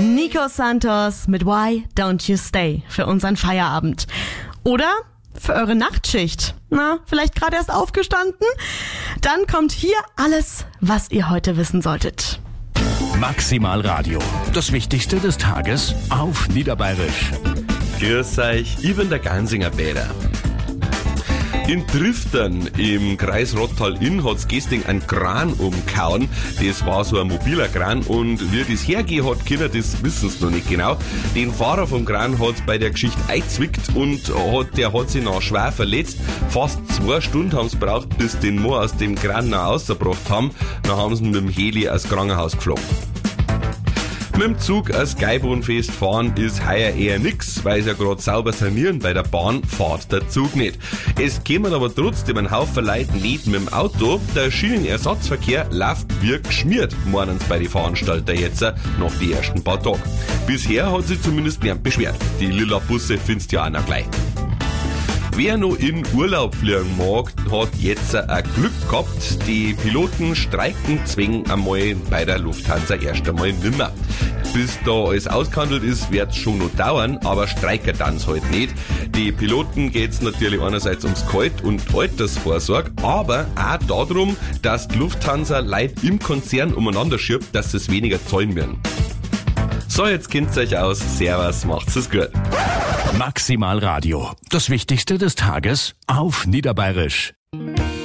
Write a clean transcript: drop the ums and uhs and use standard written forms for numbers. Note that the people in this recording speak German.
Nico Santos mit Why Don't You Stay für unseren Feierabend. Oder für eure Nachtschicht. Na, vielleicht gerade erst aufgestanden? Dann kommt hier alles, was ihr heute wissen solltet. Maximal Radio. Das Wichtigste des Tages auf Niederbayerisch. Grüß euch, ich bin der Gansinger Bäder. In Triftern im Kreis Rottal-Inn hat's gestern einen Kran umgehauen. Das war so ein mobiler Kran und wie das hergehen hat können, das wissen sie noch nicht genau. Den Fahrer vom Kran hat's bei der Geschichte eingezwickt und der hat sich noch schwer verletzt. Fast 2 Stunden haben's gebraucht, bis den Mann aus dem Kran noch rausgebracht haben. Dann haben sie ihn mit dem Heli aus Krankenhaus geflogen. Mit dem Zug als Geibohnfest fahren ist heuer eher nix, weil sie ja gerade sauber sanieren bei der Bahn, fährt der Zug nicht. Es kämen aber trotzdem ein Haufen Leute nicht mit dem Auto. Der Schienenersatzverkehr läuft wie geschmiert, meinen sie bei den Veranstaltern jetzt nach den ersten paar Tagen. Bisher hat sich zumindest niemand beschwert. Die lila Busse findest du ja auch noch gleich. Wer noch in Urlaub fliegen mag, hat jetzt ein Glück gehabt. Die Piloten streiken zwingen einmal bei der Lufthansa erst einmal nimmer. Bis da alles ausgehandelt ist, wird's schon noch dauern, aber streiken dan's halt nicht. Die Piloten geht's natürlich einerseits ums Gehalt und Altersvorsorge, aber auch darum, dass die Lufthansa Leute im Konzern umeinander schiebt, dass sie es weniger zahlen werden. So, jetzt kennt's euch aus. Servus, macht's es gut. Maximal Radio. Das Wichtigste des Tages auf Niederbayerisch.